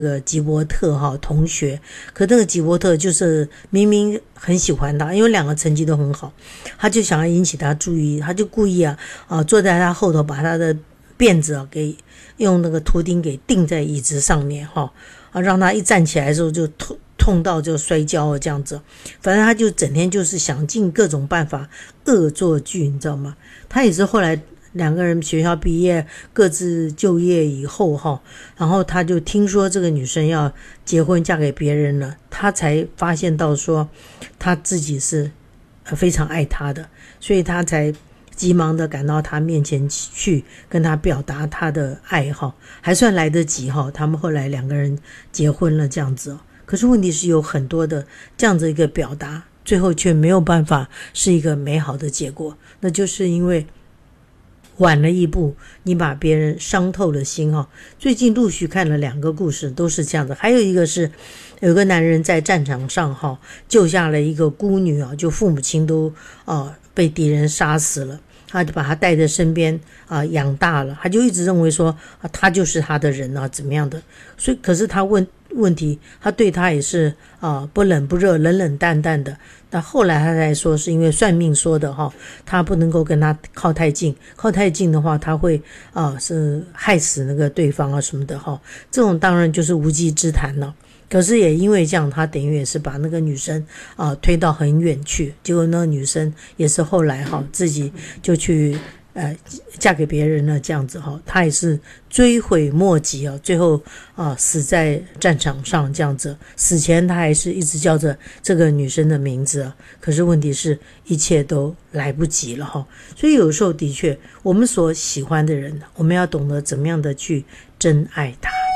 吉伯特同学，可那个吉伯特就是明明很喜欢他，因为两个成绩都很好，他就想要引起他注意，他就故意坐在他后头，把他的辫子给用那个图钉给钉在椅子上面让他一站起来的时候就痛到就摔跤这样子。反正他就整天就是想尽各种办法恶作剧，你知道吗？他也是后来两个人学校毕业各自就业以后然后他就听说这个女生要结婚嫁给别人了，他才发现到说他自己是非常爱她的，所以他才急忙的赶到他面前去跟他表达他的爱还算来得及他们后来两个人结婚了这样子。可是问题是有很多的这样子一个表达，最后却没有办法是一个美好的结果，那就是因为晚了一步，你把别人伤透了心最近陆续看了2个故事都是这样的，还有一个是有个男人在战场上救下了一个孤女就父母亲都被敌人杀死了，他就把他带在身边养大了，他就一直认为说他就是他的人怎么样的，所以可是他问题他对他也是不冷不热，冷冷淡淡的。那后来他才说是因为算命说的他不能够跟他靠太近的话他会是害死那个对方什么的这种当然就是无稽之谈了。可是也因为这样，他等于也是把那个女生推到很远去，结果那个女生也是后来自己就去嫁给别人了这样子他也是追悔莫及最后死在战场上这样子。死前他还是一直叫着这个女生的名字可是问题是一切都来不及了所以有时候的确我们所喜欢的人，我们要懂得怎么样的去珍爱他。